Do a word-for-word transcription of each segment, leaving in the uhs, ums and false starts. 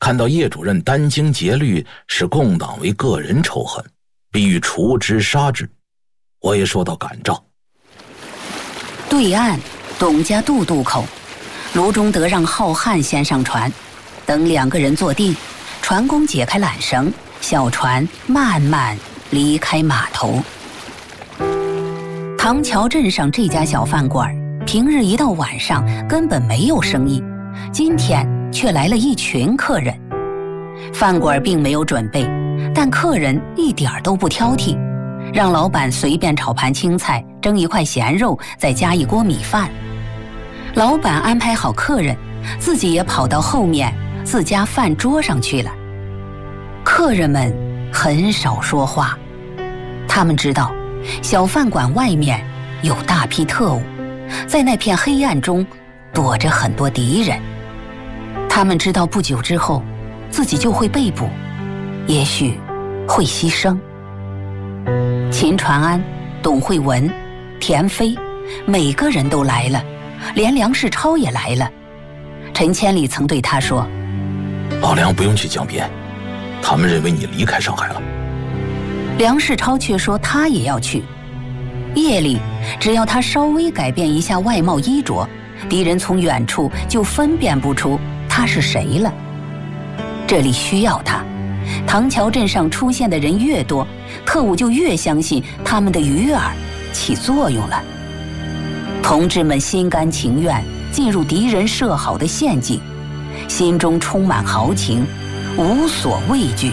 看到叶主任殚精竭虑视共党为个人仇恨，必欲除之杀之，我也受到感召。 对岸董家渡渡口，卢中德让浩瀚先上船，等两个人坐定，船工解开缆绳，小船慢慢离开码头。唐桥镇上这家小饭馆，平日一到晚上根本没有生意，今天却来了一群客人。饭馆并没有准备，但客人一点都不挑剔，让老板随便炒盘青菜，蒸一块咸肉，再加一锅米饭。老板安排好客人，自己也跑到后面自家饭桌上去了。客人们很少说话，他们知道小饭馆外面有大批特务，在那片黑暗中躲着很多敌人。他们知道不久之后自己就会被捕，也许会牺牲。秦传安、董慧文、田飞，每个人都来了，连梁世超也来了。陈千里曾对他说： 老梁不用去江边，他们认为你离开上海了。 梁世超却说他也要去。夜里只要他稍微改变一下外貌衣着，敌人从远处就分辨不出他是谁了。这里需要他，唐桥镇上出现的人越多，特务就越相信他们的鱼饵起作用了。同志们心甘情愿进入敌人设好的陷阱，心中充满豪情，无所畏惧。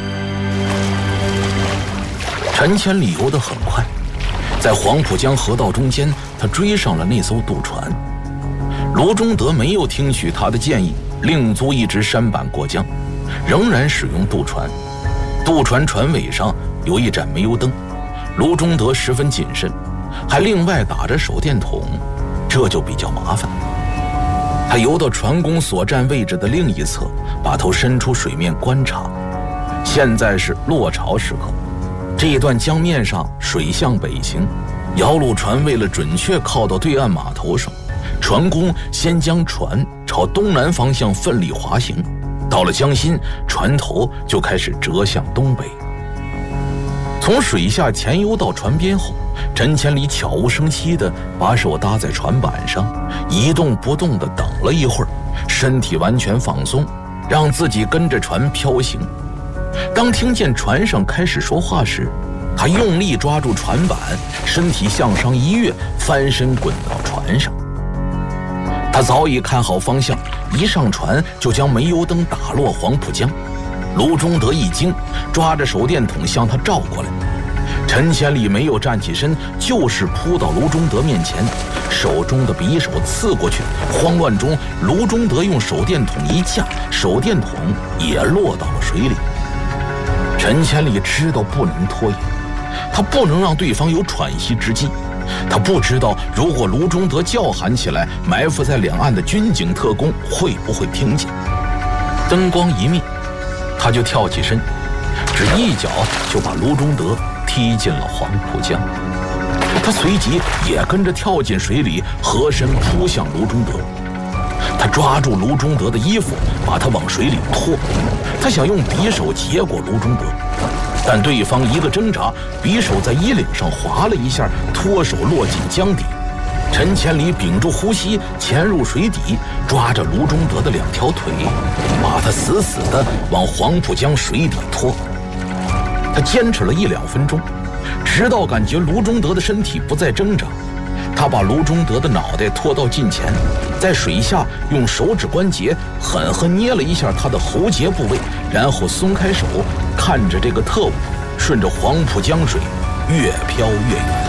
陈千里游得很快，在黄浦江河道中间，他追上了那艘渡船。卢中德没有听取他的建议，另租一只舢板过江，仍然使用渡船。渡船船尾上有一盏煤油灯，卢中德十分谨慎，还另外打着手电筒，这就比较麻烦。他游到船工所占位置的另一侧，把头伸出水面观察。现在是落潮时刻，这一段江面上水向北行，摇橹船为了准确靠到对岸码头上，船工先将船朝东南方向奋力滑行，到了江心，船头就开始折向东北。从水下潜游到船边后，陈千里悄无声息地把手搭在船板上，一动不动地等了一会儿，身体完全放松，让自己跟着船飘行。当听见船上开始说话时，他用力抓住船板，身体向上一跃，翻身滚到船上。他早已看好方向，一上船就将煤油灯打落黄浦江。卢中德一惊，抓着手电筒向他照过来。陈千里没有站起身，就是扑到卢中德面前，手中的匕首刺过去。慌乱中，卢中德用手电筒一架，手电筒也落到了水里。陈千里知道不能拖延，他不能让对方有喘息之机。他不知道如果卢中德叫喊起来，埋伏在两岸的军警特工会不会听见。灯光一灭，他就跳起身，只一脚就把卢中德踢进了黄浦江。他随即也跟着跳进水里，合身扑向卢中德。他抓住卢中德的衣服，把他往水里拖。他想用匕首结果卢中德，但对方一个挣扎，匕首在衣领上划了一下，脱手落进江底。陈千里屏住呼吸，潜入水底，抓着卢中德的两条腿，把他死死地往黄浦江水底拖。他坚持了一两分钟，直到感觉卢中德的身体不再挣扎。他把卢中德的脑袋拖到近前，在水下用手指关节狠狠捏了一下他的喉结部位，然后松开手，看着这个特务顺着黄浦江水越飘越远。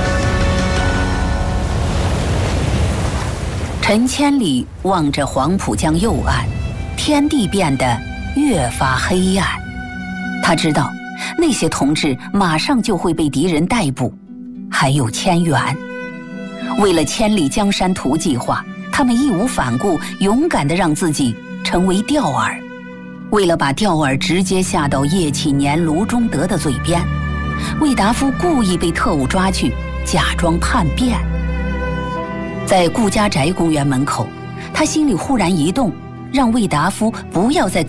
陈千里望着黄浦江右岸，天地变得越发黑暗。他知道那些同志马上就会被敌人逮捕，还有千元。为了千里江山图计划，他们义无反顾，勇敢地让自己成为钓饵。为了把钓饵直接下到叶启年、卢中德的嘴边，魏达夫故意被特务抓去，假装叛变。在顾家宅公园门口，他心里忽然一动，让魏达夫不要再